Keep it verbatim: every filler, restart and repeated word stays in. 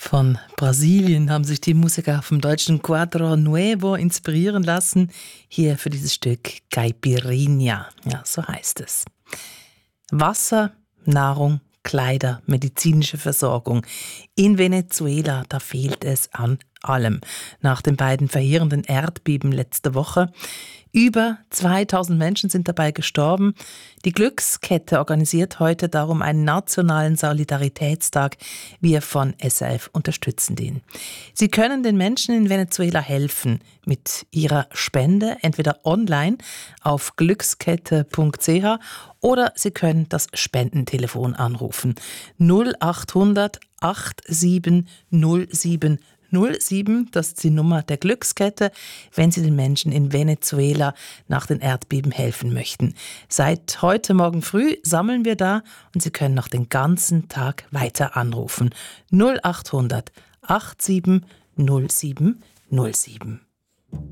Von Brasilien haben sich die Musiker vom deutschen Quadro Nuevo inspirieren lassen. Hier für dieses Stück Caipirinha. Ja, so heißt es. Wasser, Nahrung, Kleider, medizinische Versorgung. In Venezuela, da fehlt es an allem. Nach den beiden verheerenden Erdbeben letzte Woche. Über zweitausend Menschen sind dabei gestorben. Die Glückskette organisiert heute darum einen nationalen Solidaritätstag. Wir von S R F unterstützen den. Sie können den Menschen in Venezuela helfen mit ihrer Spende, entweder online auf glückskette punkt c h oder Sie können das Spendentelefon anrufen. null achthundert siebenundachtzig null sieben null sieben, das ist die Nummer der Glückskette, wenn Sie den Menschen in Venezuela nach den Erdbeben helfen möchten. Seit heute Morgen früh sammeln wir da und Sie können noch den ganzen Tag weiter anrufen. null achthundert siebenundachtzig null sieben null sieben.